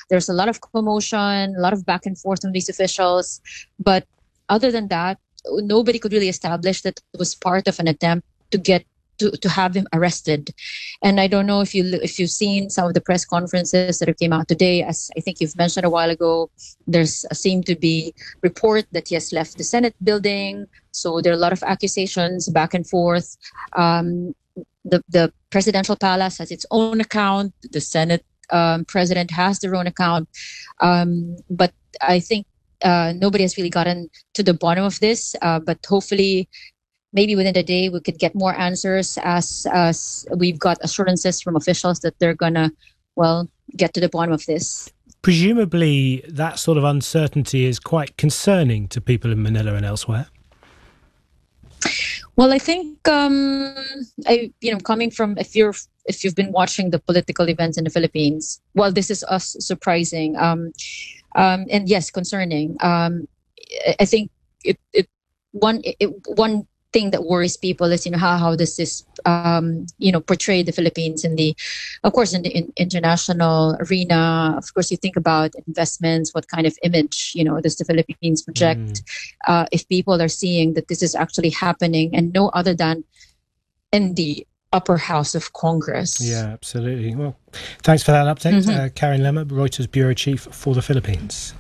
there's a lot of commotion, a lot of back and forth from these officials. But other than that, nobody could really establish that it was part of an attempt to have him arrested. And I don't know if you've seen some of the press conferences that have came out today. As I think you've mentioned a while ago, there's seemed to be report that he has left the Senate building. So there are a lot of accusations back and forth. The presidential palace has its own account. The Senate president has their own account. But I think nobody has really gotten to the bottom of this. But hopefully, maybe within the day, we could get more answers as we've got assurances from officials that they're going to, get to the bottom of this. Presumably, that sort of uncertainty is quite concerning to people in Manila and elsewhere. Well, I think, coming from, if you've been watching the political events in the Philippines, this is us surprising, and yes, concerning. I think one thing that worries people is how this is portray the Philippines in the international arena. Of course, you think about investments, what kind of image does the Philippines project. If people are seeing that this is actually happening and no other than in the upper house of Congress. Yeah, absolutely. Well, thanks for that update. Karen Lemmer, Reuters Bureau Chief for the Philippines.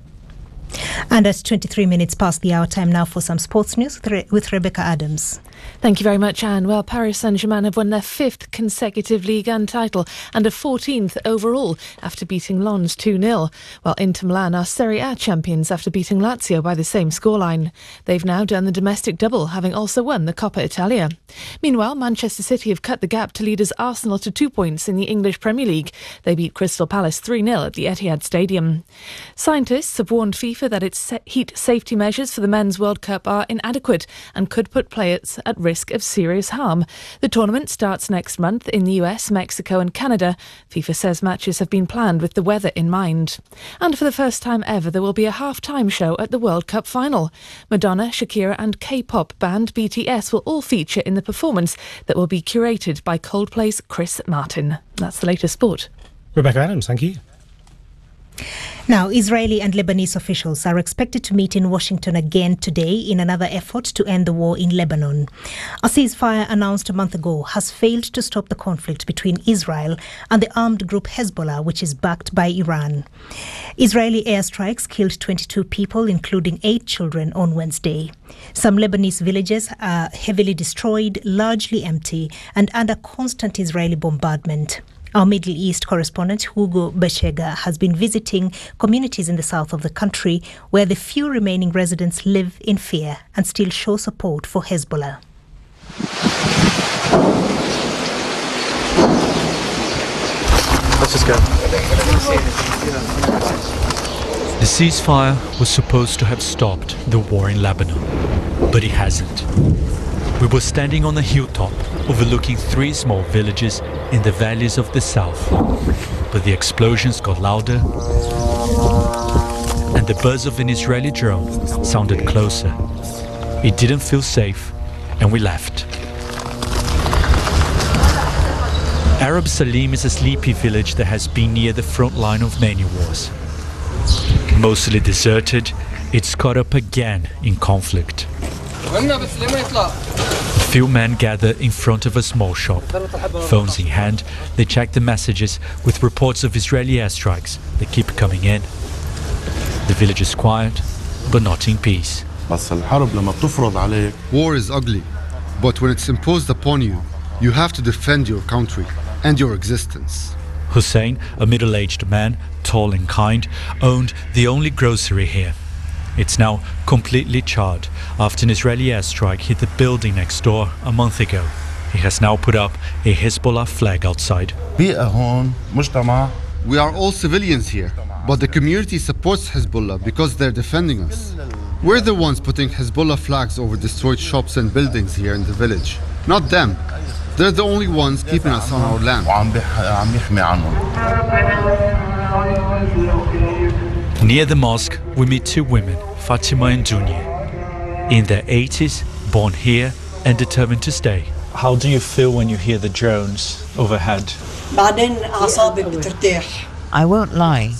And it's 23 minutes past the hour. Time now for some sports news with Rebecca Adams. Thank you very much, Anne. Well, Paris Saint-Germain have won their 5th consecutive Ligue 1 title and a 14th overall after beating Lens 2-0, while Inter Milan are Serie A champions after beating Lazio by the same scoreline. They've now done the domestic double, having also won the Coppa Italia. Meanwhile, Manchester City have cut the gap to leaders Arsenal to 2 points in the English Premier League. They beat Crystal Palace 3-0 at the Etihad Stadium. Scientists have warned FIFA that its heat safety measures for the Men's World Cup are inadequate and could put players at risk of serious harm. The tournament starts next month in the US, Mexico and Canada. FIFA says matches have been planned with the weather in mind. And for the first time ever, there will be a half-time show at the World Cup final. Madonna, Shakira and K-pop band BTS will all feature in the performance that will be curated by Coldplay's Chris Martin. That's the latest sport. Rebecca Adams, thank you. Now, Israeli and Lebanese officials are expected to meet in Washington again today in another effort to end the war in Lebanon. A ceasefire announced a month ago has failed to stop the conflict between Israel and the armed group Hezbollah, which is backed by Iran. Israeli airstrikes killed 22 people, including 8 children, on Wednesday. Some Lebanese villages are heavily destroyed, largely empty, and under constant Israeli bombardment. Our Middle East correspondent, Hugo Bechega, has been visiting communities in the south of the country where the few remaining residents live in fear and still show support for Hezbollah. Let's just go. The ceasefire was supposed to have stopped the war in Lebanon, but it hasn't. We were standing on a hilltop overlooking 3 small villages in the valleys of the south. But the explosions got louder and the buzz of an Israeli drone sounded closer. It didn't feel safe and we left. Arab Salim is a sleepy village that has been near the front line of many wars. Mostly deserted, it's caught up again in conflict. A few men gather in front of a small shop. Phones in hand, they check the messages with reports of Israeli airstrikes that keep coming in. The village is quiet, but not in peace. War is ugly, but when it's imposed upon you, you have to defend your country and your existence. Hussein, a middle-aged man, tall and kind, owned the only grocery here. It's now completely charred after an Israeli airstrike hit the building next door a month ago. He has now put up a Hezbollah flag outside. We are all civilians here, but the community supports Hezbollah because they're defending us. We're the ones putting Hezbollah flags over destroyed shops and buildings here in the village, not them. They're the only ones keeping us on our land. Near the mosque, we meet 2 women, Fatima and Dunya. In their 80s, born here and determined to stay. How do you feel when you hear the drones overhead? I won't lie,